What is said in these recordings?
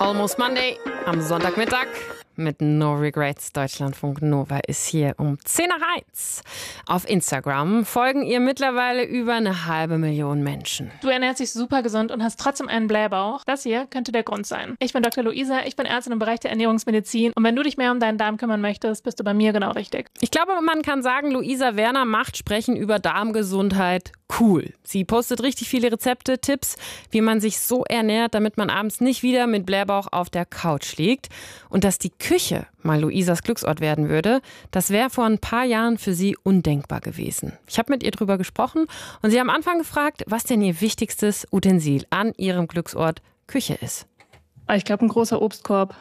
Almost Monday am Sonntagmittag mit No Regrets. Deutschlandfunk Nova ist hier um 10:01. Auf Instagram folgen ihr mittlerweile über 500.000 Menschen. Du ernährst dich super gesund und hast trotzdem einen Blähbauch. Das hier könnte der Grund sein. Ich bin Dr. Luisa, ich bin Ärztin im Bereich der Ernährungsmedizin. Und wenn du dich mehr um deinen Darm kümmern möchtest, bist du bei mir genau richtig. Ich glaube, man kann sagen, Luisa Werner macht Sprechen über Darmgesundheit cool. Sie postet richtig viele Rezepte, Tipps, wie man sich so ernährt, damit man abends nicht wieder mit Blähbauch auf der Couch liegt. Und dass die Küche mal Luisas Glücksort werden würde, das wäre vor ein paar Jahren für sie undenkbar gewesen. Ich habe mit ihr drüber gesprochen und sie am Anfang gefragt, was denn ihr wichtigstes Utensil an ihrem Glücksort Küche ist. Ich glaube, ein großer Obstkorb.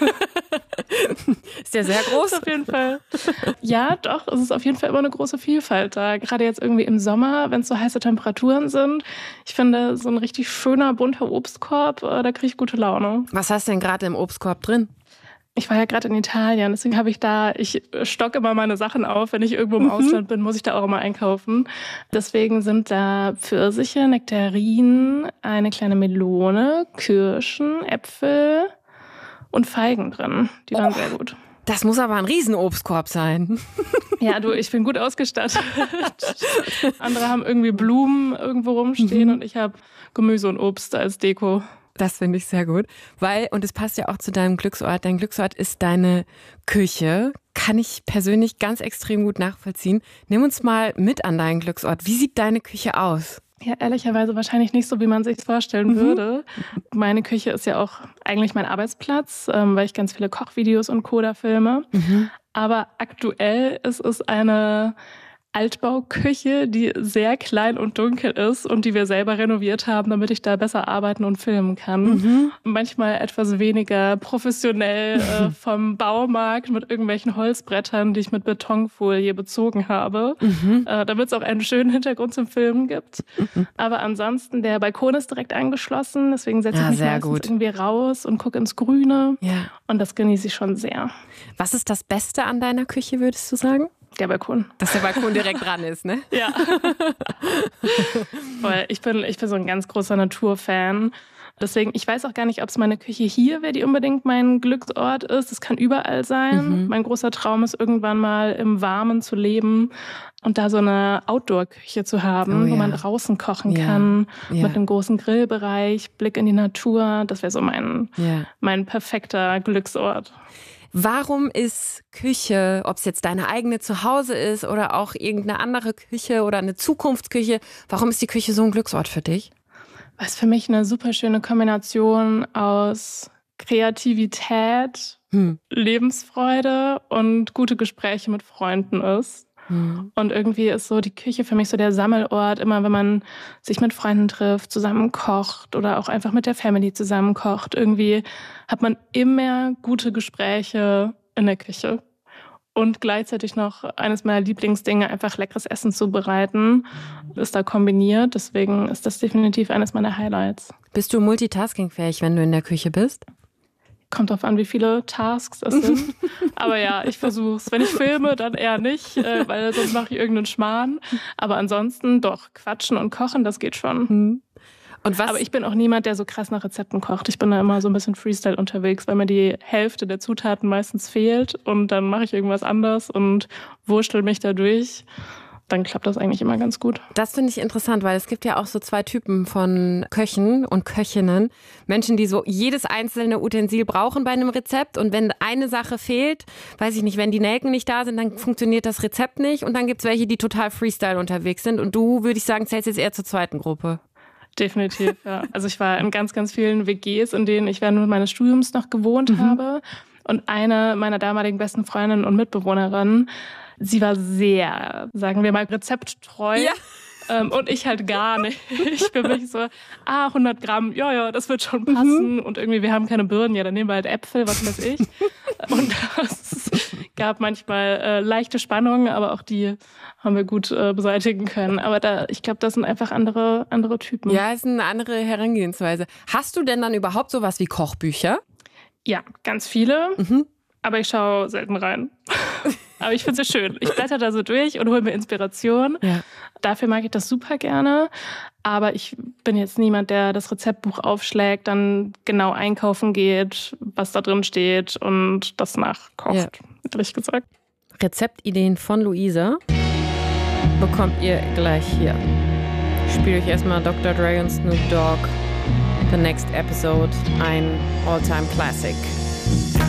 Ist der sehr groß? Auf jeden Fall. Ja, doch, es ist auf jeden Fall immer eine große Vielfalt da. Gerade jetzt irgendwie im Sommer, wenn es so heiße Temperaturen sind. Ich finde, so ein richtig schöner, bunter Obstkorb, da kriege ich gute Laune. Was hast du denn gerade im Obstkorb drin? Ich war ja gerade in Italien, deswegen ich stocke immer meine Sachen auf. Wenn ich irgendwo im Ausland bin, muss ich da auch immer einkaufen. Deswegen sind da Pfirsiche, Nektarinen, eine kleine Melone, Kirschen, Äpfel und Feigen drin. Die waren sehr gut. Das muss aber ein Riesenobstkorb sein. Ja, du, ich bin gut ausgestattet. Andere haben irgendwie Blumen irgendwo rumstehen und ich habe Gemüse und Obst als Deko. Das finde ich sehr gut, und es passt ja auch zu deinem Glücksort. Dein Glücksort ist deine Küche. Kann ich persönlich ganz extrem gut nachvollziehen. Nimm uns mal mit an deinen Glücksort. Wie sieht deine Küche aus? Ja, ehrlicherweise wahrscheinlich nicht so, wie man sich es vorstellen würde. Meine Küche ist ja auch eigentlich mein Arbeitsplatz, weil ich ganz viele Kochvideos und Co. da filme. Aber aktuell ist es eine Altbauküche, die sehr klein und dunkel ist und die wir selber renoviert haben, damit ich da besser arbeiten und filmen kann. Manchmal etwas weniger professionell vom Baumarkt mit irgendwelchen Holzbrettern, die ich mit Betonfolie bezogen habe, damit es auch einen schönen Hintergrund zum Filmen gibt. Aber ansonsten, der Balkon ist direkt angeschlossen, deswegen setze ich mich meistens irgendwie raus und gucke ins Grüne und das genieße ich schon sehr. Was ist das Beste an deiner Küche, würdest du sagen? Der Balkon. Dass der Balkon direkt dran ist, ne? Ja. Weil ich bin so ein ganz großer Naturfan. Deswegen, ich weiß auch gar nicht, ob es meine Küche hier wäre, die unbedingt mein Glücksort ist. Das kann überall sein. Mein großer Traum ist, irgendwann mal im Warmen zu leben und da so eine Outdoor-Küche zu haben, wo man draußen kochen kann, mit einem großen Grillbereich, Blick in die Natur. Das wäre so mein perfekter Glücksort. Warum ist Küche, ob es jetzt deine eigene zu Hause ist oder auch irgendeine andere Küche oder eine Zukunftsküche, warum ist die Küche so ein Glücksort für dich? Weil es für mich eine super schöne Kombination aus Kreativität, Lebensfreude und gute Gespräche mit Freunden ist. Und irgendwie ist so die Küche für mich so der Sammelort, immer wenn man sich mit Freunden trifft, zusammen kocht oder auch einfach mit der Family zusammen kocht. Irgendwie hat man immer gute Gespräche in der Küche. Und gleichzeitig noch eines meiner Lieblingsdinge, einfach leckeres Essen zu bereiten, ist da kombiniert. Deswegen ist das definitiv eines meiner Highlights. Bist du multitaskingfähig, wenn du in der Küche bist? Kommt drauf an, wie viele Tasks es sind. Aber ja, ich versuch's. Wenn ich filme, dann eher nicht, weil sonst mache ich irgendeinen Schmarrn. Aber ansonsten doch, quatschen und kochen, das geht schon. Aber ich bin auch niemand, der so krass nach Rezepten kocht. Ich bin da immer so ein bisschen Freestyle unterwegs, weil mir die Hälfte der Zutaten meistens fehlt. Und dann mache ich irgendwas anderes und wurschtel mich da durch. Dann klappt das eigentlich immer ganz gut. Das finde ich interessant, weil es gibt ja auch so zwei Typen von Köchen und Köchinnen. Menschen, die so jedes einzelne Utensil brauchen bei einem Rezept und wenn eine Sache fehlt, weiß ich nicht, wenn die Nelken nicht da sind, dann funktioniert das Rezept nicht und dann gibt es welche, die total Freestyle unterwegs sind und du, würde ich sagen, zählst jetzt eher zur zweiten Gruppe. Definitiv, ja. Also ich war in ganz, ganz vielen WGs, in denen ich während meines Studiums noch gewohnt habe und eine meiner damaligen besten Freundinnen und Mitbewohnerinnen, sie war sehr, sagen wir mal, rezepttreu. Ja. Und ich halt gar nicht. Ich für mich so, 100 Gramm, ja, das wird schon passen. Und irgendwie, wir haben keine Birnen, ja, dann nehmen wir halt Äpfel, was weiß ich. Und es gab manchmal leichte Spannungen, aber auch die haben wir gut beseitigen können. Aber ich glaube, das sind einfach andere Typen. Ja, ist eine andere Herangehensweise. Hast du denn dann überhaupt sowas wie Kochbücher? Ja, ganz viele. Aber ich schaue selten rein. Aber ich finde es schön. Ich blätter da so durch und hole mir Inspiration. Ja. Dafür mag ich das super gerne. Aber ich bin jetzt niemand, der das Rezeptbuch aufschlägt, dann genau einkaufen geht, was da drin steht und das nachkocht, ehrlich gesagt. Rezeptideen von Luisa bekommt ihr gleich hier. Spielt euch erstmal Dr. Dre und Snoop Dogg, The Next Episode, ein All-Time Classic.